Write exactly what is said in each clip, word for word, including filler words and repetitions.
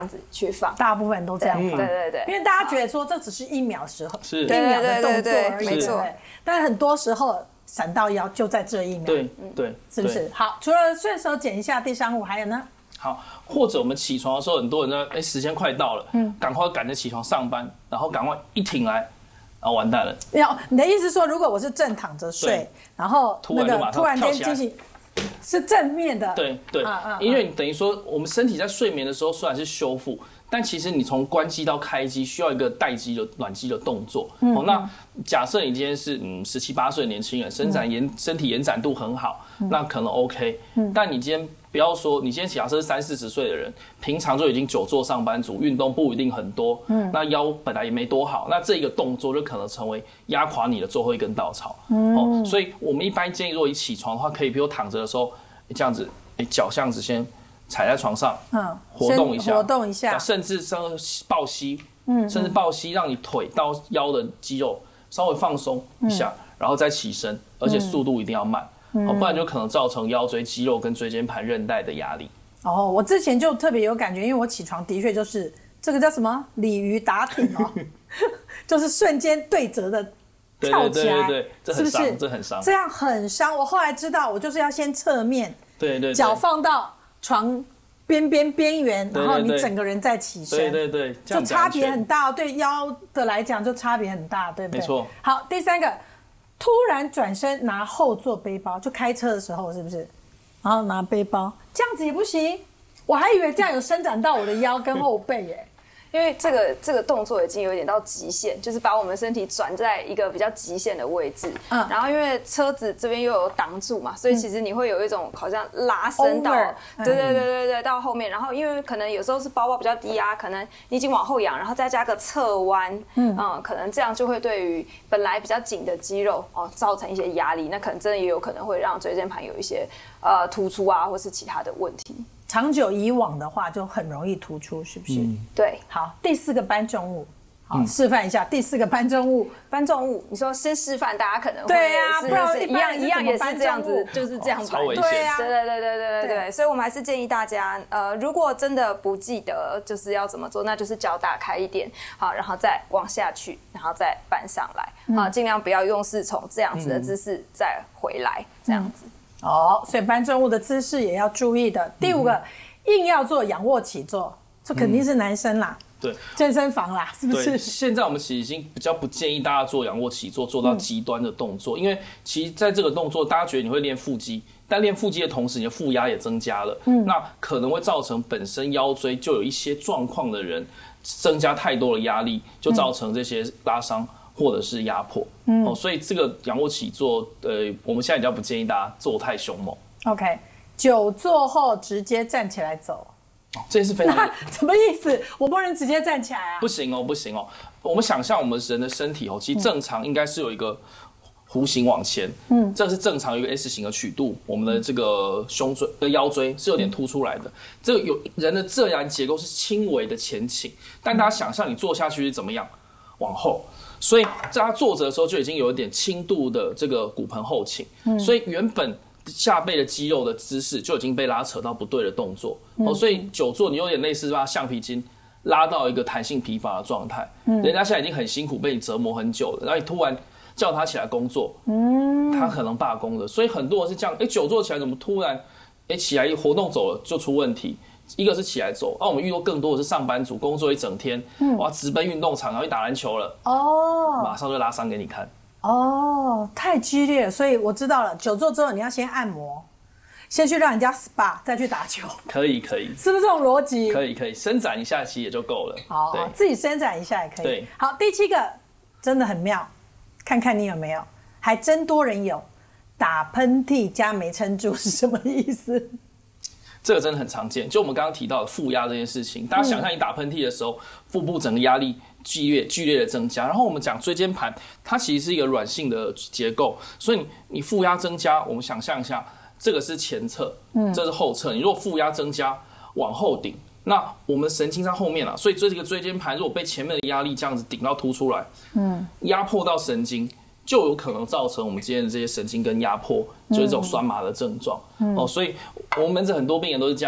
子去放， 大部分都这样放， 对对对， 因为大家觉得说这只是一秒时候， 是一秒的动作而已， 没错。 但很多时候闪到腰就在这一秒， 对对， 是不是？好，除了顺手捡一下地上物，还有呢？ 好，或者我们起床的时候，很多人呢，哎，时间快到了，嗯，赶快赶着起床上班，然后赶快一挺来，然后完蛋了。 要你的意思说，如果我是正躺着睡，然后那个突然间惊醒，是正面的， 对对，因为你等于说，我们身体在睡眠的时候虽然是修复，但其实你从关机到开机需要一个待机的暖机的动作。嗯、哦，那假设你今天是嗯十七八岁的年轻人，伸展延身体延展度很好，嗯、那可能 OK。嗯、但你今天不要说，你今天假设是三四十岁的人，平常就已经久坐上班族，运动不一定很多，嗯、那腰本来也没多好，那这一个动作就可能成为压垮你的最后一根稻草。嗯、哦，所以我们一般建议，如果你起床的话，可以比如躺着的时候，这样子，脚这样子先踩在床上，嗯，活动一下， 活动一下， 甚至稍微抱膝，嗯，甚至抱膝，让你腿到腰的肌肉稍微放松一下，嗯、然后再起身，而且速度一定要慢。嗯、不然就可能造成腰椎肌肉跟椎间盘韧带的压力。 哦，我之前就特别有感觉，因为我起床的确就是这个叫什么鲤鱼打挺哦，就是瞬间对折的跳起来， 对对对对，这很伤，是不是？这很伤， 这样很伤。我后来知道，我就是要先侧面， 对对， 脚放到床边边边缘，然后你整个人再起身， 对对对， 就差别很大，对腰的来讲就差别很大，对不对？ 没错。 好，第三个。突然转身拿后座背包，就开车的时候是不是？然后拿背包，这样子也不行。我还以为这样有伸展到我的腰跟后背耶。 因为这个这个动作已经有点到极限，就是把我们身体转在一个比较极限的位置。嗯，然后因为车子这边又有挡住嘛，所以其实你会有一种好像拉伸到，嗯、对对对对对，到后面。然后因为可能有时候是包包比较低啊，可能你已经往后仰，然后再加个侧弯，嗯嗯，可能这样就会对于本来比较紧的肌肉哦造成一些压力，那可能真的也有可能会让椎间盘有一些呃突出啊，或是其他的问题。 长久以往的话，就很容易突出，是不是？嗯、 对。 好，第四个搬重物，好，嗯、示范一下第四个搬重物。 搬重物，你说先示范，大家可能会对呀、啊， 不然一样一样也是这样子，就是这样搬。 对呀， 对对对对对对对。所以我们还是建议大家，呃，如果真的不记得就是要怎么做，那就是脚打开一点，好，然后再往下去，然后再搬上来，好，尽量不要用是从这样子的姿势再回来，这样子。 哦，所以搬重物的姿势也要注意的。第五个，嗯、硬要做仰卧起坐，这肯定是男生啦，嗯、 对， 健身房啦，是不是？ 现在我们其实已经比较不建议大家做仰卧起坐，做到极端的动作，嗯、因为其实在这个动作，大家觉得你会练腹肌，但练腹肌的同时，你的负压也增加了，嗯，那可能会造成本身腰椎就有一些状况的人，增加太多的压力，就造成这些拉伤。或者是压迫，嗯、哦，所以这个仰卧起坐，呃，我们现在比较不建议大家做太凶猛。 OK， 久坐后直接站起来走， 哦，这是非常什么意思？我不能直接站起来啊？ 不行哦，不行哦。我们想象我们人的身体哦，其实正常应该是有一个弧形往前，嗯，这是正常一个 S 型的曲度，我们的这个胸椎跟腰椎是有点凸出来的。这个有人的自然结构是轻微的前倾，但大家想象你坐下去是怎么样？往后。所以在他坐着的时候就已经有一点轻度的这个骨盆后倾，嗯、所以原本下背的肌肉的姿势就已经被拉扯到不对的动作，嗯、哦，所以久坐你有点类似把橡皮筋拉到一个弹性疲乏的状态，嗯、人家现在已经很辛苦被你折磨很久了，然后你突然叫他起来工作，嗯、他可能罢工的，所以很多人是这样，哎，久坐起来怎么突然哎起来活动走了就出问题。一个是起来走，啊，我们遇到更多的是上班族，工作一整天，嗯、我要直奔运动场，然后去打篮球了，哦，马上就拉伤给你看。 哦，太激烈了，所以我知道了。久坐之后，你要先按摩，先去让人家 S P A， 再去打球。 可以，可以， 是不是这种逻辑？ 可以，可以，伸展一下其实也就够了。 好，自己伸展一下也可以。 对， 好，第七个真的很妙，看看你有没有，还真多人有。打喷嚏加没撑住是什么意思？ 这个真的很常见，就我们刚刚提到的负压这件事情，大家想象你打喷嚏的时候，腹部整个压力剧烈剧烈的增加，然后我们讲椎间盘，它其实是一个软性的结构，所以你你负压增加，我们想象一下，这个是前侧，嗯，这是后侧，你如果负压增加往后顶，那我们神经在后面啊，所以这个椎间盘如果被前面的压力这样子顶到凸出来，嗯，压迫到神经。就有可能造成我们今天的这些神经根压迫，就是这种酸麻的症状、嗯、哦。所以我们门诊很多病人都是这样，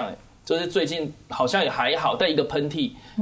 就是最近好像也还好，但一个喷嚏